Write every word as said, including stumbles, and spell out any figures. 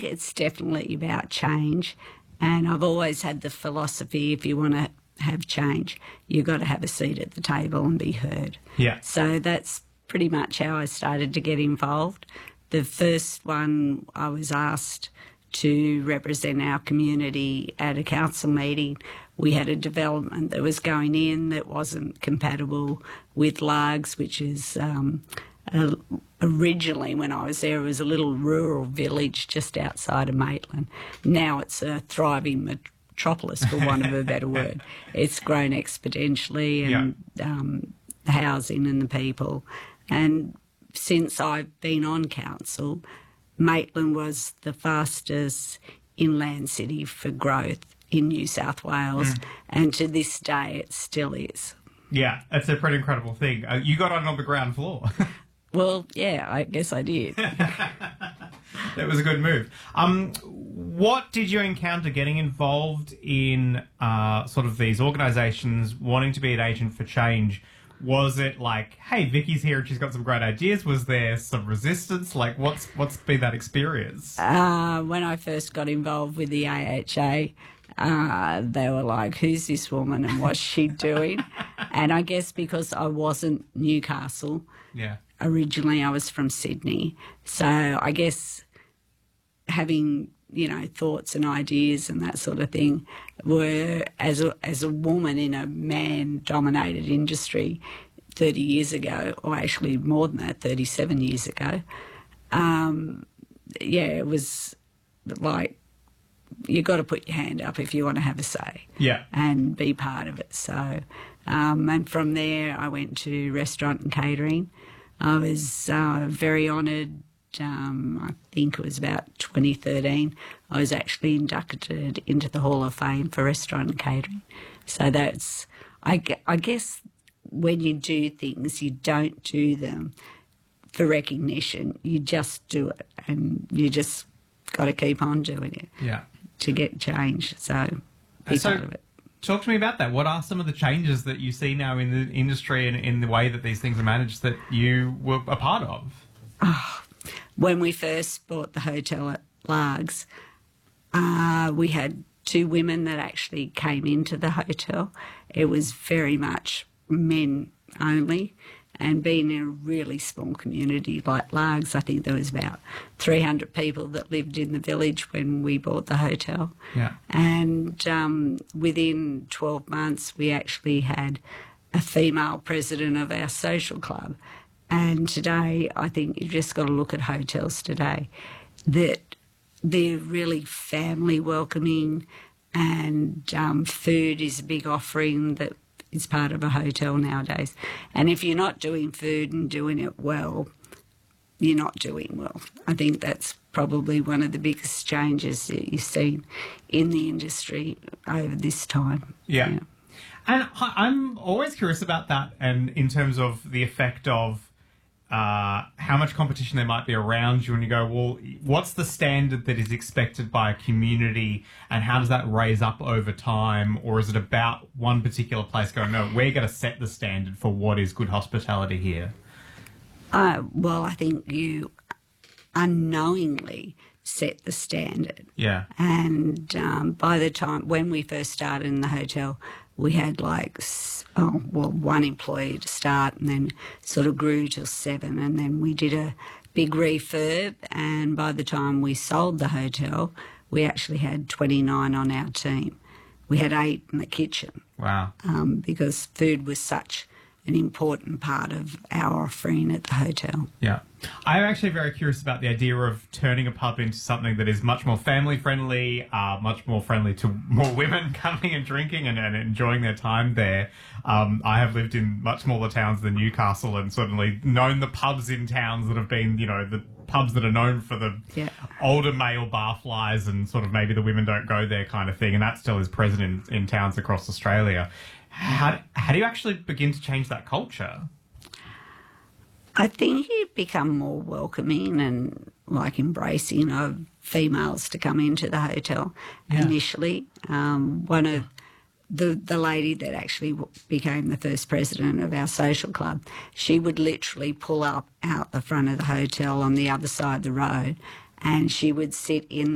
it's definitely about change, and I've always had the philosophy, if you want to have change, you've got to have a seat at the table and be heard. Yeah. So that's pretty much how I started to get involved. The first one, I was asked to represent our community at a council meeting. We had a development that was going in that wasn't compatible with Largs, which is um, a, originally when I was there, it was a little rural village just outside of Maitland. Now it's a thriving metropolis, for want of a better word. It's grown exponentially, and yeah. um, the housing and the people. And since I've been on council, Maitland was the fastest inland city for growth in New South Wales, mm. and to this day it still is. Yeah, it's a pretty incredible thing. Uh, you got on on the ground floor. Well, yeah, I guess I did. It was a good move. Um, what did you encounter getting involved in uh, sort of these organisations wanting to be an agent for change? Was it like, hey, Vicky's here and she's got some great ideas? Was there some resistance? Like, what's what's been that experience? Uh, when I first got involved with the A H A, uh, they were like, who's this woman and what's she doing? And I guess because I wasn't Newcastle, yeah. originally I was from Sydney. So I guess having, you know, thoughts and ideas and that sort of thing were, as a, as a woman in a man-dominated industry thirty years ago, or actually more than that, thirty-seven years ago, um, yeah, it was like, you've got to put your hand up if you want to have a say, yeah, and be part of it. So, um, and from there I went to restaurant and catering. I was uh, very honoured. Um, I think it was about twenty thirteen, I was actually inducted into the Hall of Fame for restaurant and catering. So that's, I, I guess when you do things, you don't do them for recognition. You just do it, and you just got to keep on doing it, yeah, to get change. So be so, part of it. Talk to me about that. What are some of the changes that you see now in the industry and in the way that these things are managed that you were a part of? Oh, when we first bought the hotel at Largs, uh, we had two women that actually came into the hotel. It was very much men only, and being in a really small community like Largs, I think there was about three hundred people that lived in the village when we bought the hotel. Yeah. And um, within twelve months, we actually had a female president of our social club. And today, I think you've just got to look at hotels today, that they're really family welcoming, and um, food is a big offering that is part of a hotel nowadays. And if you're not doing food and doing it well, you're not doing well. I think that's probably one of the biggest changes that you've seen in the industry over this time. Yeah. yeah. And I'm always curious about that, and in terms of the effect of Uh, how much competition there might be around you, and you go, well, what's the standard that is expected by a community, and how does that raise up over time? Or is it about one particular place going, no, we're going to set the standard for what is good hospitality here? Uh, well, I think you unknowingly set the standard. Yeah. And um, by the time, when we first started in the hotel, we had like, oh, well, one employee to start, and then sort of grew to seven, and then we did a big refurb, and by the time we sold the hotel, we actually had twenty-nine on our team. We had eight in the kitchen. Wow. Um, because food was such an important part of our offering at the hotel. Yeah. I'm actually very curious about the idea of turning a pub into something that is much more family-friendly, uh, much more friendly to more women coming and drinking and, and enjoying their time there. Um, I have lived in much smaller towns than Newcastle, and certainly known the pubs in towns that have been, you know, the pubs that are known for the yeah. older male barflies, and sort of maybe the women don't go there kind of thing, and that still is present in, in towns across Australia. How, how do you actually begin to change that culture? I think you become more welcoming and like embracing of females to come into the hotel. Yeah. Initially. Um, one of the the lady that actually became the first president of our social club, she would literally pull up out the front of the hotel on the other side of the road, and she would sit in